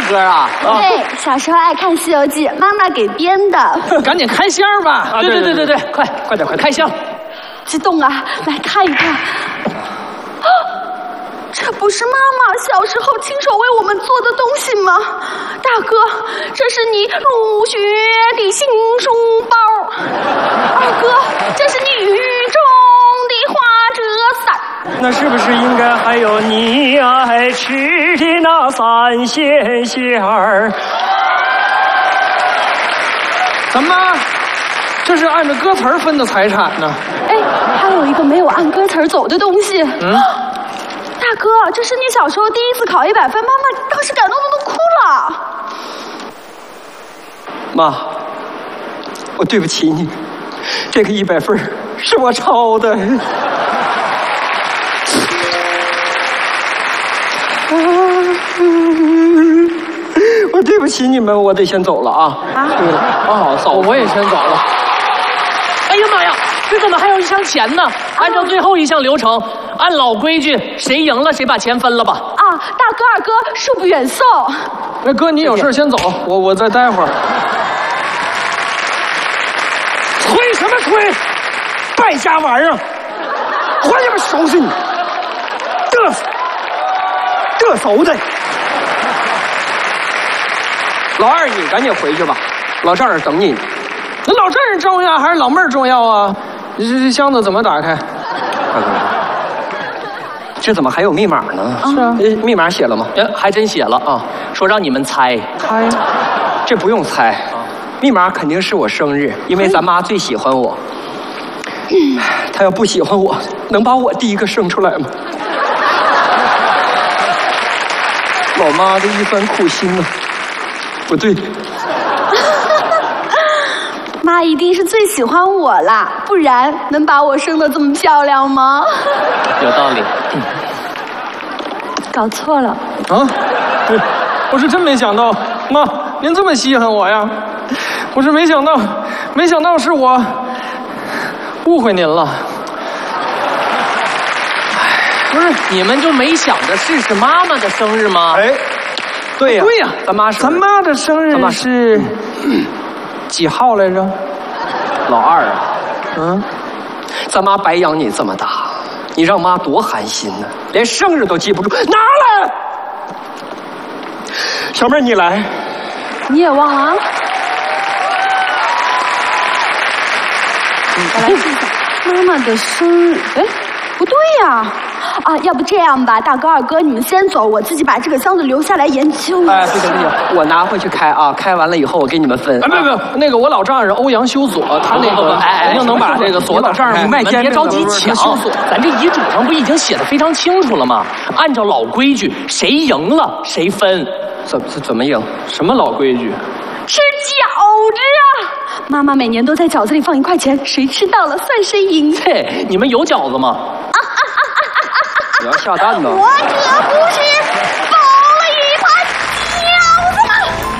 歌啊？ 对，小时候爱看《西游记》，妈妈给编的。 赶紧开箱吧！ 啊，对，快点开箱！ 激动啊！来看一看。这不是妈妈小时候亲手为我们做的东西吗？大哥，这是你入学的新书包。二哥，这是你雨中的花折伞。 那是不是应该还有你爱吃的那三鲜馅儿？ 怎么？这是按照歌词分的财产呢？ 哎，还有一个没有按歌词走的东西。大哥，这是你小时候第一次考100分，妈妈当时感动的都哭了。 妈，我对不起你，这个100分是我抄的。我对不起你们，我得先走了啊！对了，走， 我也先走了。哎呀妈呀，这怎么还有一箱钱呢？按照最后一项流程，按老规矩，谁赢了谁把钱分了吧。 啊，大哥二哥，恕不远送。 那哥，你有事先走，我再待会儿。 催什么催？败家玩意儿！我他妈收拾你！这手的。老二，你赶紧回去吧，老丈人等你呢。 那老丈人重要还是老妹儿重要啊？这箱子怎么打开？ 这怎么还有密码呢？ 是啊， 密码写了吗？ 还真写了啊，说让你们猜。 猜？ 这不用猜，密码肯定是我生日，因为咱妈最喜欢我。她要不喜欢我，能把我第一个生出来吗？老妈的一番苦心啊！不对， 妈一定是最喜欢我啦，不然能把我生得这么漂亮吗？ 有道理。 搞错了啊！我是真没想到，妈，您这么稀罕我呀！我是没想到是我误会您了。 不是，你们就没想着是妈妈的生日吗？ 哎，对呀，咱妈的生日是几号来着？ 老二啊，咱妈白养你这么大，你让妈多寒心呢，连生日都记不住。拿来，小妹儿你来， 你也忘了啊？我来记一下妈妈的生日。哎，不对呀。啊，要不这样吧，大哥二哥，你们先走，我自己把这个箱子留下来研究。 哎，对，我拿回去开啊，开完了以后我给你们分。 不，那个我老丈人欧阳修锁，他那个肯定能把这个锁。 老丈人你别着急抢，咱这遗嘱上不已经写的非常清楚了吗？按照老规矩，谁赢了谁分。 怎么赢？什么老规矩？ 吃饺子啊！妈妈每年都在饺子里放1块钱，谁吃到了算谁赢。 嘿，你们有饺子吗？ 你要下蛋呢？ 我可不是包了一盘饺子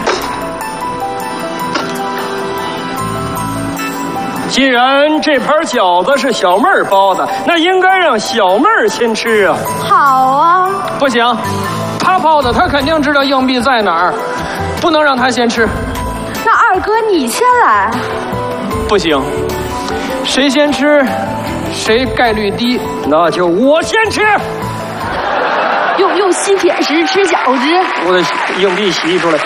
吗？ 既然这盘饺子是小妹儿包的，那应该让小妹儿先吃啊。 好啊。 不行，他包的，他肯定知道硬币在哪儿，不能让他先吃。 那二哥你先来。 不行，谁先吃谁概率低。 那就我先吃。 用吸铁石吃饺子。 我的硬币吸出来。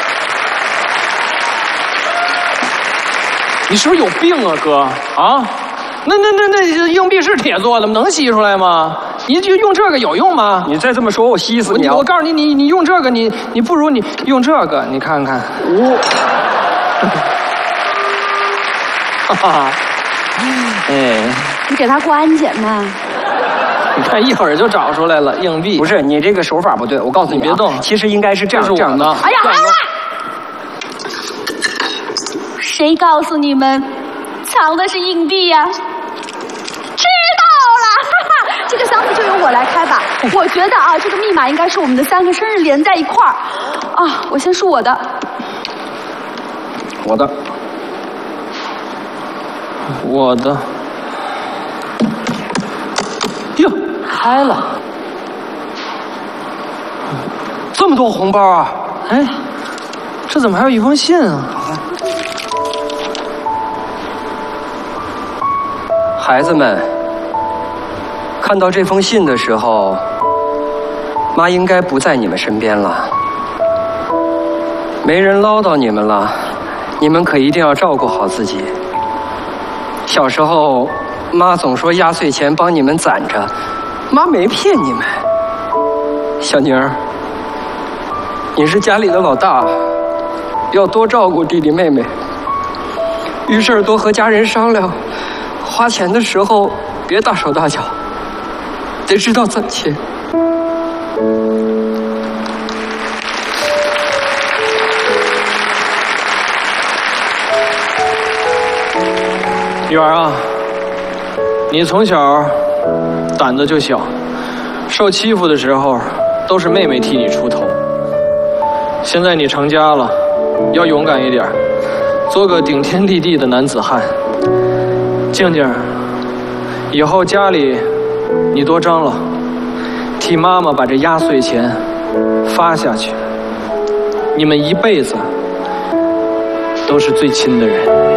你是不是有病啊，哥？啊？那硬币是铁做的，能吸出来吗？你就用这个有用吗？ 你再这么说，我吸死你啊！ 我告诉你，你用这个，你不如你用这个，你看看。哈哈。哎。 你给他过安检呗。 你看一会儿就找出来了硬币。 不是，你这个手法不对，我告诉你， 别动。 其实应该是这样， 这样的。 哎呀，谁告诉你们藏的是硬币呀？知道了，哈哈，这个箱子就由我来开吧。我觉得啊，这个密码应该是我们的3个生日连在一块儿。啊，我先数我的。 哟，开了，这么多红包啊！哎， 这怎么还有一封信啊？ 孩子们，看到这封信的时候，妈应该不在你们身边了，没人唠叨你们了，你们可一定要照顾好自己。小时候，妈总说压岁钱帮你们攒着，妈没骗你们。小宁儿，你是家里的老大，要多照顾弟弟妹妹，遇事多和家人商量，花钱的时候别大手大脚，得知道攒钱。 女儿啊，你从小胆子就小，受欺负的时候都是妹妹替你出头。现在你成家了，要勇敢一点，做个顶天立地的男子汉。静静，以后家里你多张罗，替妈妈把这压岁钱发下去。你们一辈子都是最亲的人。